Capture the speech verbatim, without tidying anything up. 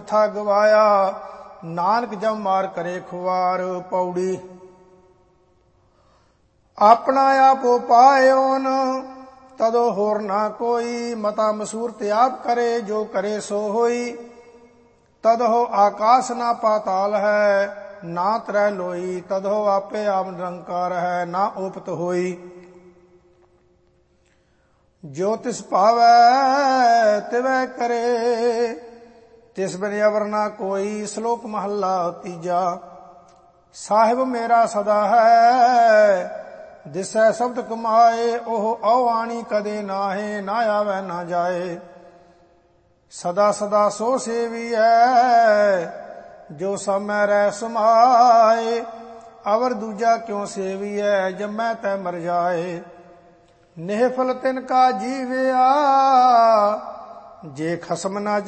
ਮੱਥਾ ਗਵਾਇਆ, ਨਾਨਕ ਜਬ ਮਾਰ ਕਰੇ ਖੁਆਰ। ਪੌੜੀ। ਆਪਣਾ ਆਪੋ ਪਾਇਓਨ ਤਦੋ ਹੋਰ ਨਾ ਕੋਈ, ਮਤਾ ਮਸੂਰਤ ਆਪ ਕਰੇ ਜੋ ਕਰੇ ਸੋ ਹੋਈ। ਤਦੋ ਆਕਾਸ ਨਾ ਪਾਤਾਲ ਹੈ, ਨਾ ਤਰੈ ਲੋਈ। ਤਦੋ ਆਪੇ ਆਪ ਨਿਰੰਕਾਰ ਹੈ, ਨਾ ਉਪਤ ਹੋਈ। ਜੋ ਤਿਸ ਭਾਵੈ ਤਿਵੈ ਕਰੇ, ਤਿਸ ਬਿਨ ਅਵਰ ਨਾ ਕੋਈ। ਸ਼ਲੋਕ ਮਹੱਲਾ ਤੀਜਾ। ਸਾਹਿਬ ਮੇਰਾ ਸਦਾ ਹੈ, ਦਿਸੈ ਸ਼ਬਦ ਕਮਾਏ। ਉਹ ਔਆਣੀ ਕਦੇ ਨਾਹੇ, ਨਾ ਆਵੈ ਨਾ ਜਾਏ। ਸਦਾ ਸਦਾ ਸੋ ਸੇਵੀਐ, ਜੋ ਸਮੈ ਰਹਿ ਸਮਾਏ। ਅਵਰ ਦੂਜਾ ਕਿਉ ਸੇਵੀਐ, ਜੰਮੈ ਤੈ ਮਰ ਜਾਏ। ਨਿਹਫਲ ਤਿਨ ਕਾ ਜੀਵਿਆ, ਜੇ ਖਸਮ ਨਾ